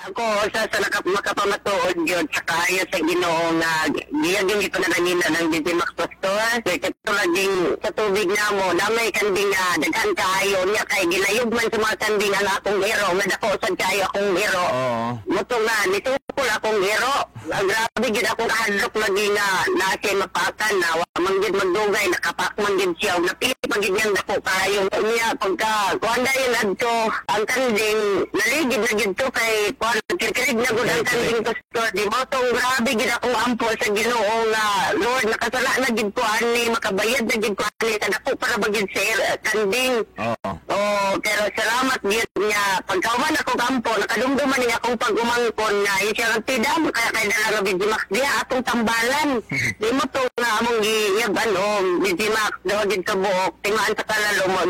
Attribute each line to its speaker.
Speaker 1: Ako sa makapamatuod yun sa kaya sa Ginoo nga giyag yung ipananangina ng DJ Max Pastor. Ito laging sa tubig na mo namay kanding daghan kayo niya kay gilayog man sa mga kanding ang akong hero nga dako sad kayo akong hero. Moto nga nitukol akong hero. Grabe gid akong kahadlok lagi nga nasi mapakan na wa man gid magdugay nakapak man gid siya napili man gid niyang dako kayo niya pagka kuanda yun adto ang kanding naligid na gid to kay kikirig na gud ang kanding pastor di mo tong grabe gid akong ampol sa Ginoo nga Lord nakasala na gid ko ani makabayad na gid ko ani sa dako para bagid sa kanding. Pero salamat gid niya pagkauman ako kampo nakadumduman niya akong pag-umangkon nga siya ang tidam kaya kay dala nga DJ Max diya atong tambalan di mo to nga among giyab DJ Max daw gid ka buok tingaan sa kalalo mo